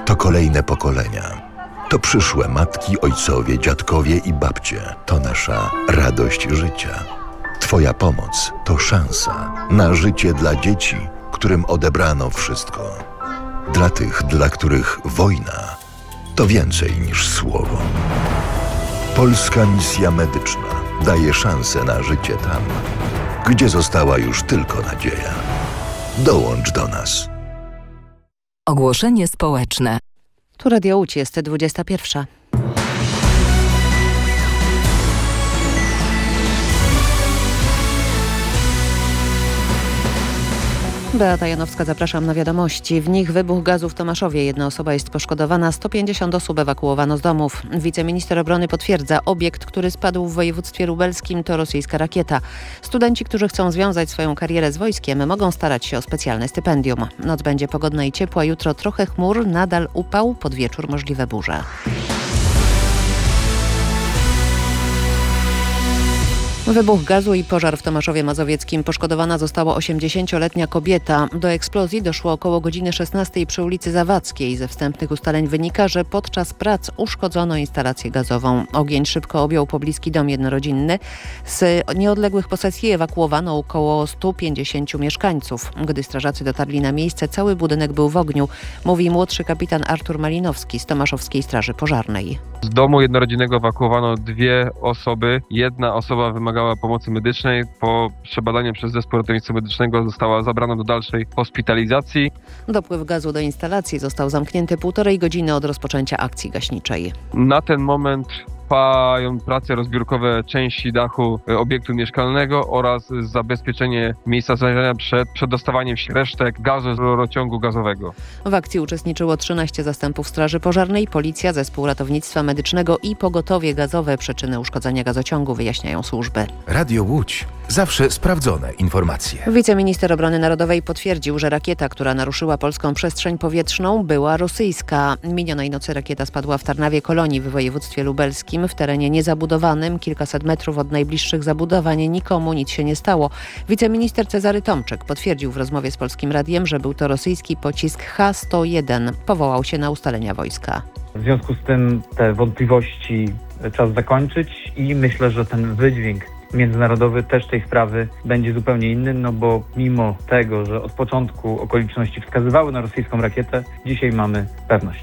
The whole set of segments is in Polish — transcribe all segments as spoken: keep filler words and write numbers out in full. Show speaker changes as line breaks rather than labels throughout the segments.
To kolejne pokolenia. To przyszłe matki, ojcowie, dziadkowie i babcie. To nasza radość życia. Twoja pomoc to szansa na życie dla dzieci, którym odebrano wszystko. Dla tych, dla których wojna to więcej niż słowo. Polska Misja Medyczna daje szansę na życie tam, gdzie została już tylko nadzieja. Dołącz do nas.
Ogłoszenie społeczne.
Tu Radio Łódź, jest dwudziesta pierwsza. Beata Janowska, zapraszam na wiadomości. W nich wybuch gazu w Tomaszowie. Jedna osoba jest poszkodowana, sto pięćdziesiąt osób ewakuowano z domów. Wiceminister obrony potwierdza, obiekt, który spadł w województwie lubelskim, to rosyjska rakieta. Studenci, którzy chcą związać swoją karierę z wojskiem, mogą starać się o specjalne stypendium. Noc będzie pogodna i ciepła, jutro trochę chmur, nadal upał, pod wieczór możliwe burze. Wybuch gazu i pożar w Tomaszowie Mazowieckim. Poszkodowana została osiemdziesięcioletnia kobieta. Do eksplozji doszło około godziny szesnastej przy ulicy Zawadzkiej. Ze wstępnych ustaleń wynika, że podczas prac uszkodzono instalację gazową. Ogień szybko objął pobliski dom jednorodzinny. Z nieodległych posesji ewakuowano około stu pięćdziesięciu mieszkańców. Gdy strażacy dotarli na miejsce, cały budynek był w ogniu, mówi młodszy kapitan Artur Malinowski z Tomaszowskiej Straży Pożarnej.
Z domu jednorodzinnego ewakuowano dwie osoby. Jedna osoba wymagała pomocy medycznej. Po przebadaniu przez zespół ratownictwa medycznego została zabrana do dalszej hospitalizacji.
Dopływ gazu do instalacji został zamknięty półtorej godziny od rozpoczęcia akcji gaśniczej.
Na ten moment trwają prace rozbiórkowe części dachu obiektu mieszkalnego oraz zabezpieczenie miejsca zamieszkania przed przedostawaniem się resztek gazu z rurociągu gazowego.
W akcji uczestniczyło trzynaście zastępów Straży Pożarnej, Policja, Zespół Ratownictwa Medycznego i Pogotowie Gazowe. Przyczyny uszkodzenia gazociągu wyjaśniają służby.
Radio Łódź. Zawsze sprawdzone informacje.
Wiceminister Obrony Narodowej potwierdził, że rakieta, która naruszyła polską przestrzeń powietrzną, była rosyjska. Minionej nocy rakieta spadła w Tarnawie Kolonii w województwie lubelskim, w terenie niezabudowanym, kilkaset metrów od najbliższych zabudowań. Nikomu nic się nie stało. Wiceminister Cezary Tomczyk potwierdził w rozmowie z Polskim Radiem, że był to rosyjski pocisk H sto jeden. Powołał się na ustalenia wojska.
W związku z tym te wątpliwości czas zakończyć i myślę, że ten wydźwięk międzynarodowy też tej sprawy będzie zupełnie inny, no bo mimo tego, że od początku okoliczności wskazywały na rosyjską rakietę, dzisiaj mamy pewność.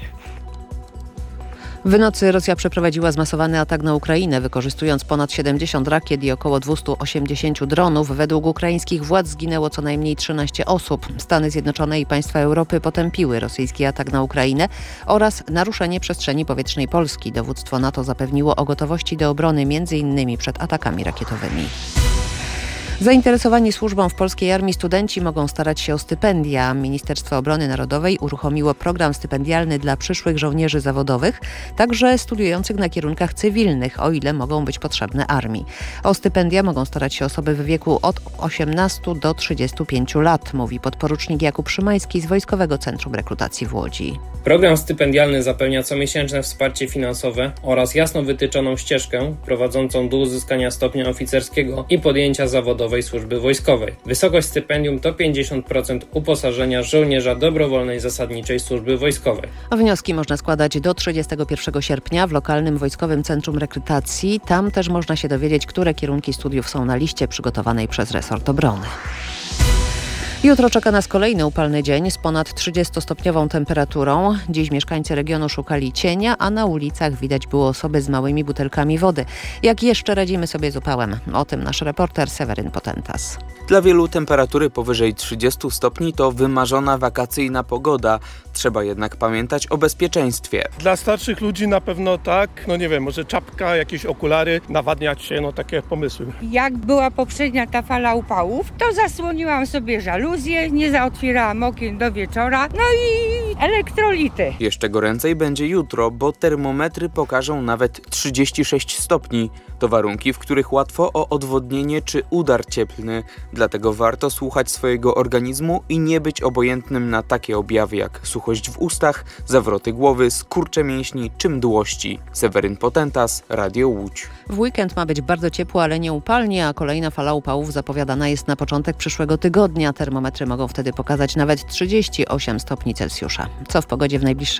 W nocy Rosja przeprowadziła zmasowany atak na Ukrainę, wykorzystując ponad siedemdziesiąt rakiet i około dwieście osiemdziesiąt dronów. Według ukraińskich władz zginęło co najmniej trzynaście osób. Stany Zjednoczone i państwa Europy potępiły rosyjski atak na Ukrainę oraz naruszenie przestrzeni powietrznej Polski. Dowództwo NATO zapewniło o gotowości do obrony między innymi przed atakami rakietowymi. Zainteresowani służbą w polskiej armii studenci mogą starać się o stypendia. Ministerstwo Obrony Narodowej uruchomiło program stypendialny dla przyszłych żołnierzy zawodowych, także studiujących na kierunkach cywilnych, o ile mogą być potrzebne armii. O stypendia mogą starać się osoby w wieku od osiemnastu do trzydziestu pięciu lat, mówi podporucznik Jakub Szymański z Wojskowego Centrum Rekrutacji w Łodzi.
Program stypendialny zapewnia comiesięczne wsparcie finansowe oraz jasno wytyczoną ścieżkę prowadzącą do uzyskania stopnia oficerskiego i podjęcia zawodowej służby wojskowej. Wysokość stypendium to pięćdziesiąt procent uposażenia żołnierza dobrowolnej zasadniczej służby wojskowej.
Wnioski można składać do trzydziestego pierwszego sierpnia w lokalnym Wojskowym Centrum Rekrutacji. Tam też można się dowiedzieć, które kierunki studiów są na liście przygotowanej przez resort obrony. Jutro czeka nas kolejny upalny dzień z ponad trzydziestostopniową temperaturą. Dziś mieszkańcy regionu szukali cienia, a na ulicach widać było osoby z małymi butelkami wody. Jak jeszcze radzimy sobie z upałem? O tym nasz reporter Seweryn Potentas.
Dla wielu temperatury powyżej trzydziestu stopni to wymarzona wakacyjna pogoda. Trzeba jednak pamiętać o bezpieczeństwie.
Dla starszych ludzi na pewno tak, no nie wiem, może czapka, jakieś okulary, nawadniać się, no takie pomysły.
Jak była poprzednia ta fala upałów, to zasłoniłam sobie żaluzję, nie zaotwierałam okien do wieczora, no i elektrolity.
Jeszcze goręcej będzie jutro, bo termometry pokażą nawet trzydzieści sześć stopni. To warunki, w których łatwo o odwodnienie czy udar cieplny. Dlatego warto słuchać swojego organizmu i nie być obojętnym na takie objawy jak suchość w ustach, zawroty głowy, skurcze mięśni czy mdłości. Seweryn Potentas, Radio Łódź.
W weekend ma być bardzo ciepło, ale nie upalnie, a kolejna fala upałów zapowiadana jest na początek przyszłego tygodnia. Termometry mogą wtedy pokazać nawet trzydzieści osiem stopni Celsjusza. Co w pogodzie w najbliższych